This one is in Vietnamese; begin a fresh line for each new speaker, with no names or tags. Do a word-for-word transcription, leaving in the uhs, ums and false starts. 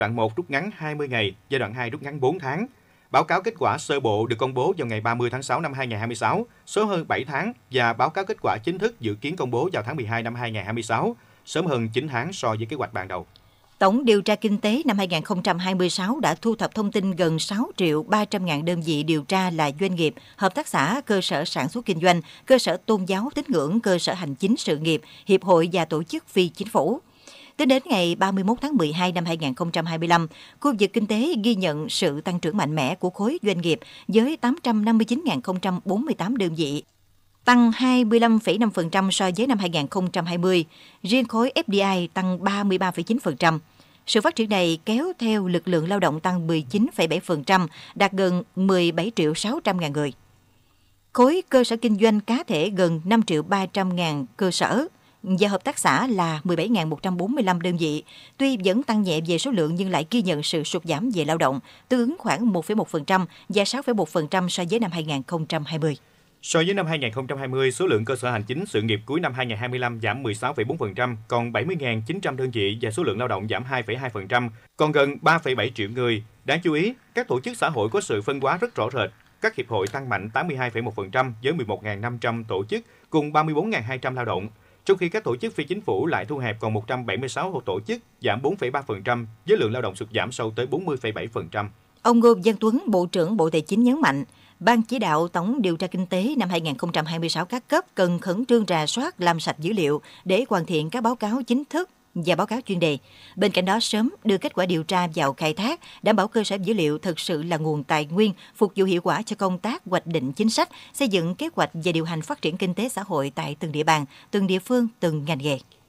Đoạn một rút ngắn hai mươi ngày, giai đoạn hai rút ngắn bốn tháng. Báo cáo kết quả sơ bộ được công bố vào ngày ba mươi tháng sáu năm hai nghìn không trăm hai mươi sáu, sớm hơn bảy tháng, và báo cáo kết quả chính thức dự kiến công bố vào tháng mười hai năm hai nghìn không trăm hai mươi sáu, sớm hơn chín tháng so với kế hoạch ban đầu.
Tổng điều tra kinh tế năm hai nghìn không trăm hai mươi sáu đã thu thập thông tin gần sáu triệu ba trăm ngàn đơn vị điều tra là doanh nghiệp, hợp tác xã, cơ sở sản xuất kinh doanh, cơ sở tôn giáo tín ngưỡng, cơ sở hành chính sự nghiệp, hiệp hội và tổ chức phi chính phủ. Tính đến ngày ba mươi mốt tháng mười hai năm hai nghìn không trăm hai mươi lăm, khu vực kinh tế ghi nhận sự tăng trưởng mạnh mẽ của khối doanh nghiệp với tám trăm năm mươi chín nghìn không trăm bốn mươi tám đơn vị, tăng hai mươi lăm phẩy năm phần trăm so với năm hai nghìn không trăm hai mươi. Riêng khối ép đê i tăng ba mươi ba phẩy chín phần trăm. Sự phát triển này kéo theo lực lượng lao động tăng mười chín phẩy bảy phần trăm, đạt gần mười bảy triệu sáu trăm ngàn người. Khối cơ sở kinh doanh cá thể gần năm triệu ba trăm ngàn cơ sở và hợp tác xã là mười bảy nghìn một trăm bốn mươi lăm đơn vị. Tuy vẫn tăng nhẹ về số lượng nhưng lại ghi nhận sự sụt giảm về lao động, tương ứng khoảng một phẩy một phần trăm và sáu phẩy một phần trăm so với năm hai nghìn không trăm hai mươi.
So với năm hai nghìn không trăm hai mươi, số lượng cơ sở hành chính sự nghiệp cuối năm hai nghìn không trăm hai mươi lăm giảm mười sáu phẩy bốn phần trăm, còn bảy mươi nghìn chín trăm đơn vị, và số lượng lao động giảm hai phẩy hai phần trăm, còn gần ba phẩy bảy triệu người. Đáng chú ý, các tổ chức xã hội có sự phân hóa rất rõ rệt. Các hiệp hội tăng mạnh tám mươi hai phẩy một phần trăm với mười một nghìn năm trăm tổ chức cùng ba mươi bốn nghìn hai trăm lao động, trong khi các tổ chức phi chính phủ lại thu hẹp còn một trăm bảy mươi sáu tổ chức, giảm bốn phẩy ba phần trăm, với lượng lao động sụt giảm sâu tới bốn mươi phẩy bảy phần trăm.
Ông Ngô Văn Tuấn, Bộ trưởng Bộ Tài chính nhấn mạnh, Ban chỉ đạo Tổng điều tra kinh tế năm hai nghìn không trăm hai mươi sáu các cấp cần khẩn trương rà soát, làm sạch dữ liệu để hoàn thiện các báo cáo chính thức và báo cáo chuyên đề. Bên cạnh đó, sớm đưa kết quả điều tra vào khai thác, đảm bảo cơ sở dữ liệu thực sự là nguồn tài nguyên phục vụ hiệu quả cho công tác hoạch định chính sách, xây dựng kế hoạch và điều hành phát triển kinh tế xã hội tại từng địa bàn, từng địa phương, từng ngành nghề.